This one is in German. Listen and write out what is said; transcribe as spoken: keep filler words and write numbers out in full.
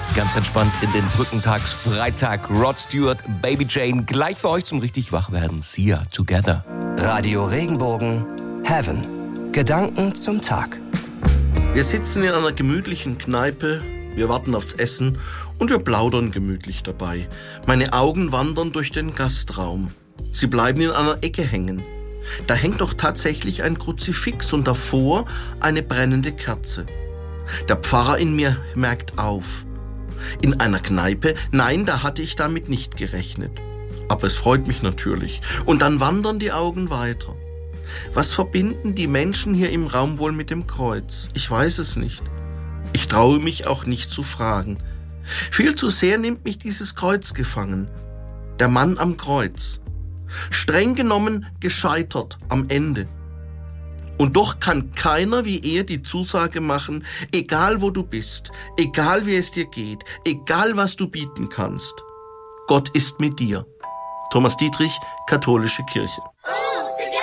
Ganz entspannt in den Brückentags-Freitag. Rod Stewart, Baby Jane, gleich für euch zum richtig Wachwerden. Sia, Together. Radio Regenbogen, Heaven. Gedanken zum Tag. Wir sitzen in einer gemütlichen Kneipe, wir warten aufs Essen und wir plaudern gemütlich dabei. Meine Augen wandern durch den Gastraum. Sie bleiben in einer Ecke hängen. Da hängt doch tatsächlich ein Kruzifix und davor eine brennende Kerze. Der Pfarrer in mir merkt auf. In einer Kneipe? Nein, da hatte ich damit nicht gerechnet. Aber es freut mich natürlich. Und dann wandern die Augen weiter. Was verbinden die Menschen hier im Raum wohl mit dem Kreuz? Ich weiß es nicht. Ich traue mich auch nicht zu fragen. Viel zu sehr nimmt mich dieses Kreuz gefangen. Der Mann am Kreuz. Streng genommen gescheitert am Ende. Und doch kann keiner wie er die Zusage machen, egal wo du bist, egal wie es dir geht, egal was du bieten kannst. Gott ist mit dir. Thomas Dietrich, Katholische Kirche.